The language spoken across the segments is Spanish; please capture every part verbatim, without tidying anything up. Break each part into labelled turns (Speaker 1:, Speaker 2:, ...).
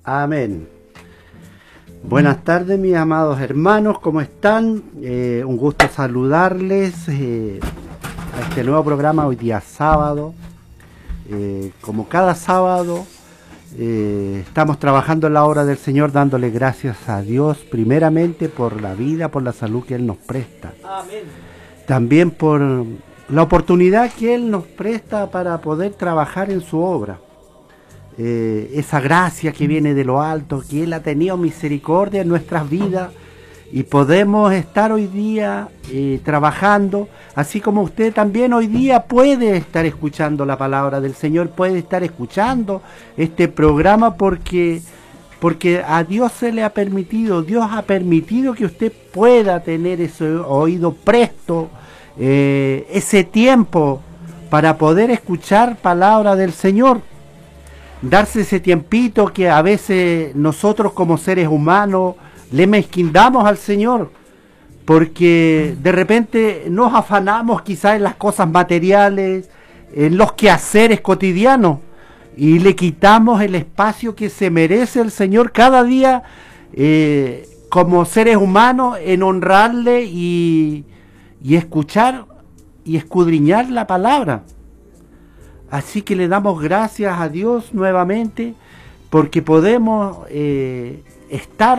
Speaker 1: Amén. Buenas tardes, mis amados hermanos, ¿cómo están? Eh, un gusto saludarles eh, a este nuevo programa hoy día sábado. Eh, como cada sábado eh, estamos trabajando en la obra del Señor, dándole gracias a Dios primeramente por la vida, por la salud que Él nos presta.
Speaker 2: Amén.
Speaker 1: También por la oportunidad que Él nos presta para poder trabajar en su obra. Eh, esa gracia que viene de lo alto, que Él ha tenido misericordia en nuestras vidas y podemos estar hoy día eh, trabajando, así como usted también hoy día puede estar escuchando la palabra del Señor, puede estar escuchando este programa porque, porque a Dios se le ha permitido, Dios ha permitido que usted pueda tener ese oído presto, eh, ese tiempo para poder escuchar palabra del Señor. Darse ese tiempito que a veces nosotros como seres humanos le mezquindamos al Señor, porque de repente nos afanamos quizás en las cosas materiales, en los quehaceres cotidianos, y le quitamos el espacio que se merece el Señor cada día eh, como seres humanos en honrarle y, y escuchar y escudriñar la palabra. Así que le damos gracias a Dios nuevamente porque podemos eh, estar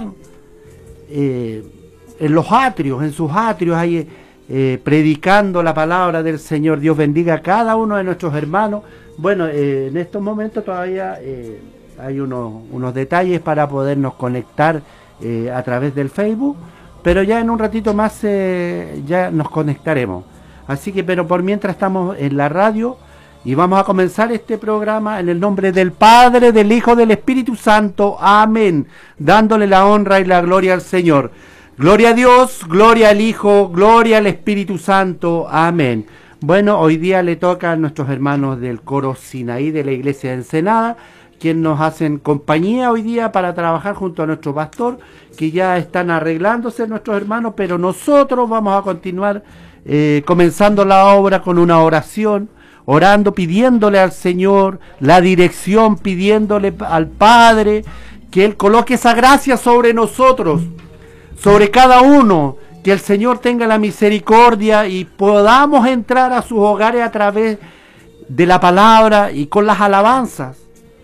Speaker 1: eh, en los atrios, en sus atrios, ahí eh, predicando la palabra del Señor. Dios bendiga a cada uno de nuestros hermanos. Bueno, eh, en estos momentos todavía eh, hay unos, unos detalles para podernos conectar eh, a través del Facebook, pero ya en un ratito más eh, ya nos conectaremos. Así que, pero por mientras estamos en la radio. Y vamos a comenzar este programa en el nombre del Padre, del Hijo, del Espíritu Santo. Amén. Dándole la honra y la gloria al Señor. Gloria a Dios, gloria al Hijo, gloria al Espíritu Santo. Amén. Bueno, hoy día le toca a nuestros hermanos del coro Sinaí de la iglesia de Ensenada, quienes nos hacen compañía hoy día para trabajar junto a nuestro pastor, que ya están arreglándose nuestros hermanos, pero nosotros vamos a continuar eh, comenzando la obra con una oración. Orando, pidiéndole al Señor la dirección, pidiéndole al Padre que Él coloque esa gracia sobre nosotros, sobre cada uno, que el Señor tenga la misericordia y podamos entrar a sus hogares a través de la palabra y con las alabanzas.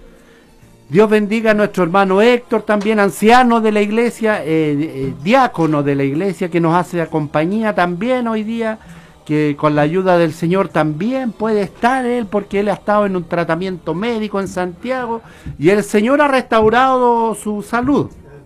Speaker 1: Dios bendiga a nuestro hermano Héctor, también anciano de la iglesia, eh, eh, diácono de la iglesia, que nos hace compañía también hoy día, que con la ayuda del Señor también puede estar él, porque él ha estado en un tratamiento médico en Santiago y el Señor ha restaurado su salud.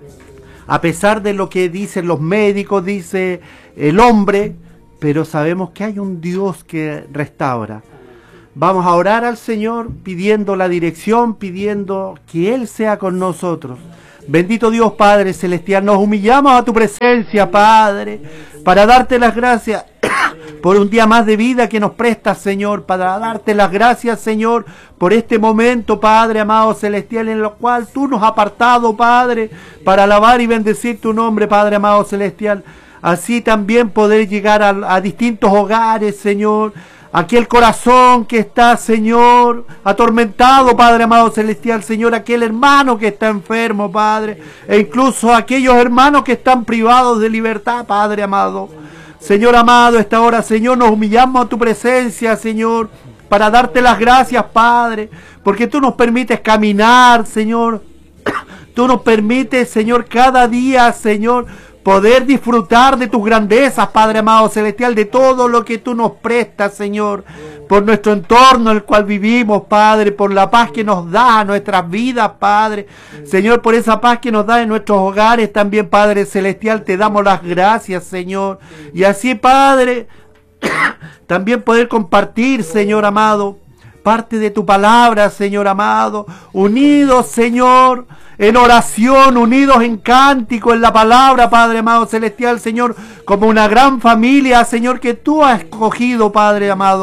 Speaker 1: A pesar de lo que dicen los médicos, dice el hombre, pero sabemos que hay un Dios que restaura. Vamos a orar al Señor pidiendo la dirección, pidiendo que Él sea con nosotros. Bendito Dios Padre Celestial, nos humillamos a tu presencia, Padre, para darte las gracias por un día más de vida que nos prestas, Señor, para darte las gracias, Señor, por este momento, Padre amado celestial, en el cual tú nos has apartado, Padre, para alabar y bendecir tu nombre, Padre amado celestial. Así también poder llegar a, a distintos hogares, Señor, aquel corazón que está, Señor, atormentado, Padre amado celestial, Señor, aquel hermano que está enfermo, Padre, e incluso aquellos hermanos que están privados de libertad, Padre amado. Señor amado, esta hora, Señor, nos humillamos a tu presencia, Señor, para darte las gracias, Padre, porque tú nos permites caminar, Señor. Tú nos permites, Señor, cada día, Señor, poder disfrutar de tus grandezas, Padre amado celestial, de todo lo que tú nos prestas, Señor, por nuestro entorno en el cual vivimos, Padre, por la paz que nos da a nuestras vidas, Padre. Señor, por esa paz que nos da en nuestros hogares también, Padre celestial, te damos las gracias, Señor. Y así, Padre, también poder compartir, Señor amado, parte de tu palabra, Señor amado, unidos, Señor, en oración, unidos en cántico, en la palabra, Padre amado celestial, Señor, como una gran familia, Señor, que tú has escogido, Padre amado.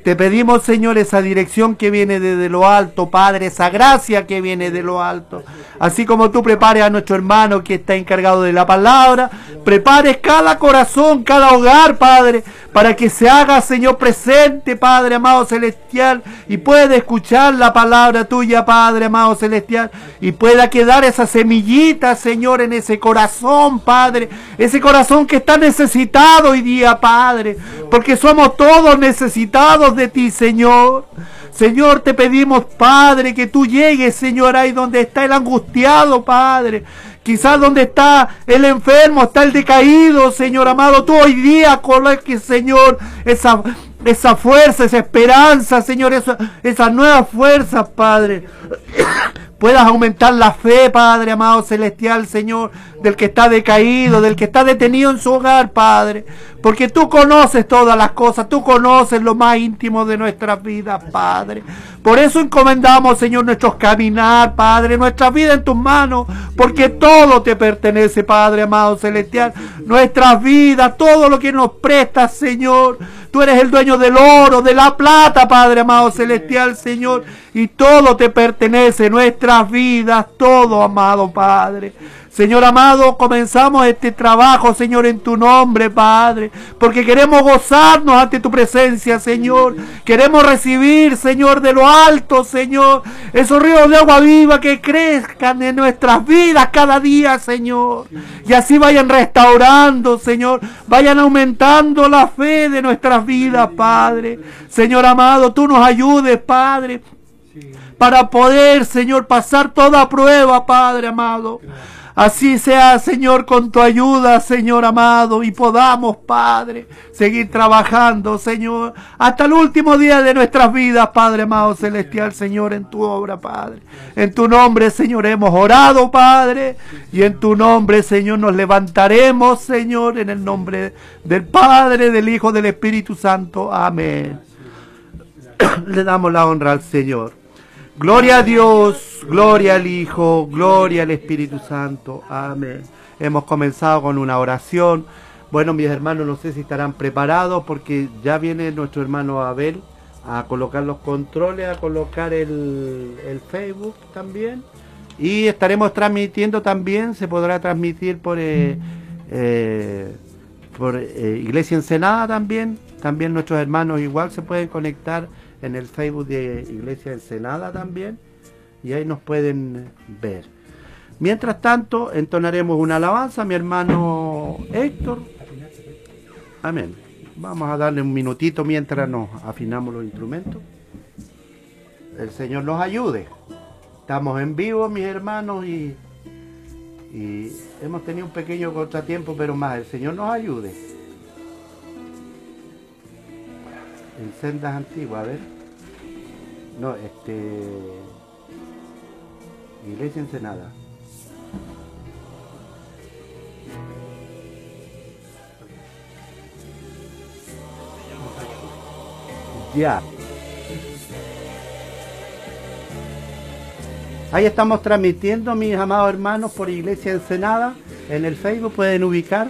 Speaker 1: Te pedimos, Señor, esa dirección que viene desde lo alto, Padre, esa gracia que viene de lo alto. Así como tú prepares a nuestro hermano que está encargado de la palabra, prepares cada corazón, cada hogar, Padre, para que se haga, Señor, presente, Padre amado celestial, y pueda escuchar la palabra tuya, Padre amado celestial, y pueda quedar esa semillita, Señor, en ese corazón, Padre, ese corazón que está necesitado hoy día, Padre, porque somos todos necesitados de ti, Señor. Señor, te pedimos, Padre, que tú llegues, Señor, ahí donde está el angustiado, Padre. Quizás donde está el enfermo, está el decaído, Señor amado. Tú hoy día coloques, Señor, esa, esa fuerza, esa esperanza, Señor, esa, esas nuevas fuerzas, Padre. Puedas aumentar la fe, Padre amado celestial, Señor, del que está decaído, del que está detenido en su hogar, Padre. Porque tú conoces todas las cosas, tú conoces lo más íntimo de nuestras vidas, Padre. Por eso encomendamos, Señor, nuestros caminar, Padre, nuestra vida en tus manos, porque todo te pertenece, Padre amado celestial. Nuestras vidas, todo lo que nos prestas, Señor. Tú eres el dueño del oro, de la plata, Padre amado celestial, Señor. Y todo te pertenece, nuestras vidas, todo, amado Padre. Señor amado, comenzamos este trabajo, Señor, en tu nombre, Padre, porque queremos gozarnos ante tu presencia, Señor. Queremos recibir, Señor, de lo alto, Señor, esos ríos de agua viva que crezcan en nuestras vidas cada día, Señor. Y así vayan restaurando, Señor, vayan aumentando la fe de nuestras vidas, Padre. Señor amado, tú nos ayudes, Padre, para poder, Señor, pasar toda prueba, Padre amado. Así sea, Señor, con tu ayuda, Señor amado, y podamos, Padre, seguir trabajando, Señor, hasta el último día de nuestras vidas, Padre amado celestial, Señor, en tu obra, Padre. En tu nombre, Señor, hemos orado, Padre, y en tu nombre, Señor, nos levantaremos, Señor, en el nombre del Padre, del Hijo, del Espíritu Santo. Amén. Le damos la honra al Señor. Gloria a Dios, gloria al Hijo, gloria al Espíritu Santo. Amén. Hemos comenzado con una oración. Bueno, mis hermanos, no sé si estarán preparados porque ya viene nuestro hermano Abel a colocar los controles, a colocar el, el Facebook también. Y estaremos transmitiendo también, se podrá transmitir por, eh, eh, por eh, Iglesia Ensenada también. También nuestros hermanos igual se pueden conectar en el Facebook de Iglesia Ensenada también, y ahí nos pueden ver. Mientras tanto, entonaremos una alabanza, mi hermano Héctor. Amén. Vamos a darle un minutito mientras nos afinamos los instrumentos. El Señor nos ayude. Estamos en vivo, mis hermanos, y, y hemos tenido un pequeño contratiempo, pero más, el Señor nos ayude. En sendas antiguas, a ver. No, este... Iglesia Ensenada. Ya. Ahí estamos transmitiendo, mis amados hermanos, por Iglesia Ensenada. En el Facebook pueden ubicar.